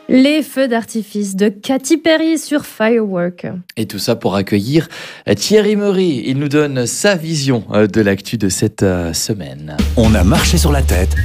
Les feux d'artifice de Katy Perry sur Firework. Et tout ça pour accueillir Thierry Meury. Il nous donne sa vision de l'actu de cette semaine. On a marché sur la tête.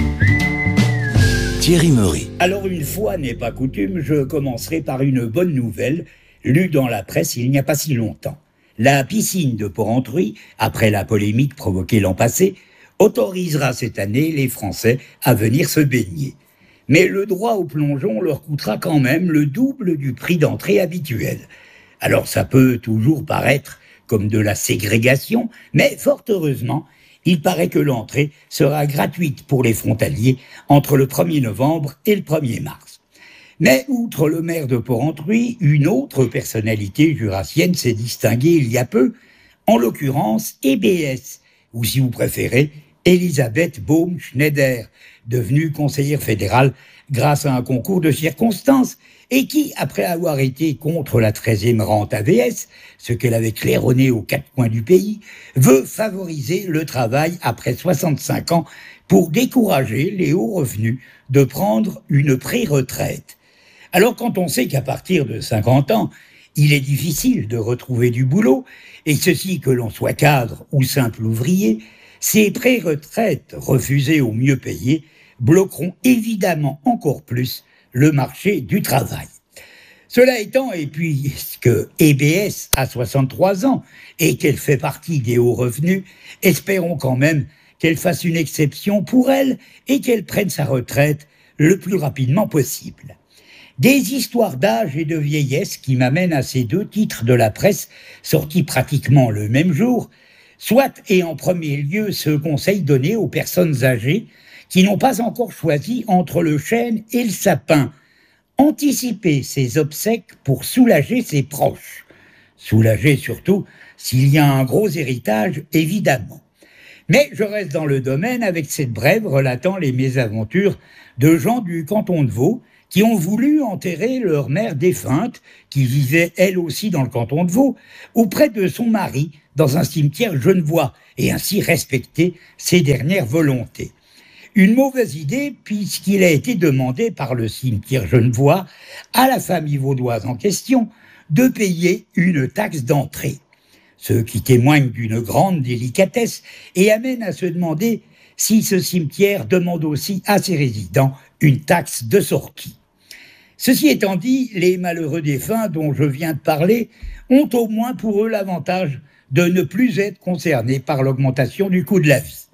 Thierry Meury. Alors une fois n'est pas coutume, je commencerai par une bonne nouvelle, lue dans la presse il n'y a pas si longtemps. La piscine de Porrentruy, après la polémique provoquée l'an passé, autorisera cette année les Français à venir se baigner. Mais le droit au plongeon leur coûtera quand même le double du prix d'entrée habituel. Alors ça peut toujours paraître comme de la ségrégation, mais fort heureusement, il paraît que l'entrée sera gratuite pour les frontaliers entre le 1er novembre et le 1er mars. Mais outre le maire de Porrentruy, une autre personnalité jurassienne s'est distinguée il y a peu, en l'occurrence EBS, ou si vous préférez, Elisabeth Baum-Schneider, devenue conseillère fédérale grâce à un concours de circonstances et qui, après avoir été contre la 13e rente AVS, ce qu'elle avait claironné aux quatre coins du pays, veut favoriser le travail après 65 ans pour décourager les hauts revenus de prendre une pré-retraite. Alors quand on sait qu'à partir de 50 ans, il est difficile de retrouver du boulot, et ceci que l'on soit cadre ou simple ouvrier, ces pré-retraites refusées aux mieux payés bloqueront évidemment encore plus le marché du travail. Cela étant, et puisque EBS a 63 ans et qu'elle fait partie des hauts revenus, espérons quand même qu'elle fasse une exception pour elle et qu'elle prenne sa retraite le plus rapidement possible. Des histoires d'âge et de vieillesse qui m'amènent à ces deux titres de la presse sortis pratiquement le même jour, soit et en premier lieu ce conseil donné aux personnes âgées qui n'ont pas encore choisi entre le chêne et le sapin. Anticiper ses obsèques pour soulager ses proches. Soulager surtout s'il y a un gros héritage, évidemment. Mais je reste dans le domaine avec cette brève relatant les mésaventures de gens du canton de Vaud qui ont voulu enterrer leur mère défunte, qui vivait elle aussi dans le canton de Vaud, auprès de son mari, dans un cimetière genevois, et ainsi respecter ses dernières volontés. Une mauvaise idée, puisqu'il a été demandé par le cimetière genevois à la famille vaudoise en question de payer une taxe d'entrée. Ce qui témoigne d'une grande délicatesse et amène à se demander si ce cimetière demande aussi à ses résidents une taxe de sortie. Ceci étant dit, les malheureux défunts dont je viens de parler ont au moins pour eux l'avantage de ne plus être concernés par l'augmentation du coût de la vie.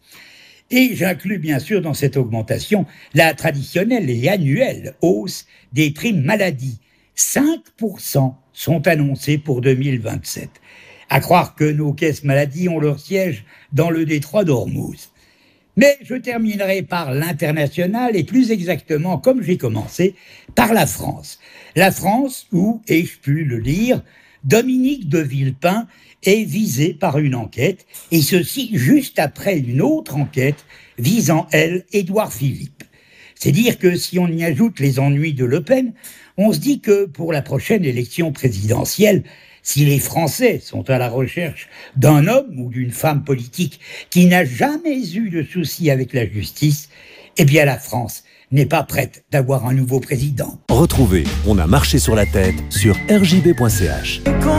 Et j'inclus bien sûr dans cette augmentation la traditionnelle et annuelle hausse des primes maladie. 5% sont annoncés pour 2027. À croire que nos caisses maladie ont leur siège dans le détroit d'Ormuz. Mais je terminerai par l'international et plus exactement, comme j'ai commencé, par la France. La France où, ai-je pu le lire, Dominique de Villepin est visé par une enquête, et ceci juste après une autre enquête visant, elle, Édouard Philippe. C'est dire que si on y ajoute les ennuis de Le Pen, on se dit que pour la prochaine élection présidentielle, si les Français sont à la recherche d'un homme ou d'une femme politique qui n'a jamais eu de soucis avec la justice, eh bien la France n'est pas prête d'avoir un nouveau président. Retrouvez On a marché sur la tête sur rjb.ch.